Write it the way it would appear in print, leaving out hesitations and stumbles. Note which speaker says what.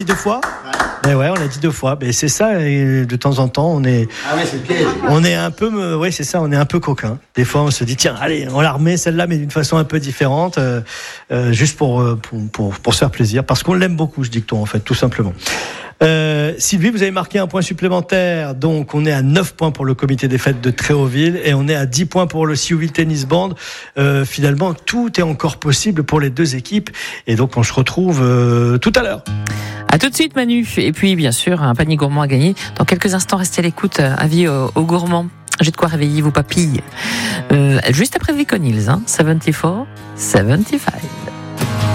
Speaker 1: 2 fois. Mais ouais, on l'a dit 2 fois. Mais c'est ça, et de temps en temps, on est.
Speaker 2: Ah ouais, c'est le piège.
Speaker 1: On est un peu, ouais, c'est ça, on est un peu coquin. Des fois, on se dit, tiens, allez, on la remet celle-là, mais d'une façon un peu différente, juste pour se faire plaisir, parce qu'on l'aime beaucoup, ce dicton, en fait, tout simplement. Sylvie, vous avez marqué un point supplémentaire, donc on est à 9 points pour le comité des fêtes de Tréauville et on est à 10 points pour le Siouville Tennis Band. Finalement, tout est encore possible pour les 2 équipes et donc on se retrouve tout à l'heure.
Speaker 3: À tout de suite Manu, et puis bien sûr un panier gourmand à gagner. Dans quelques instants, restez à l'écoute, avis aux gourmands. J'ai de quoi réveiller vos papilles. Juste après Vic O'Neills, 74, 75.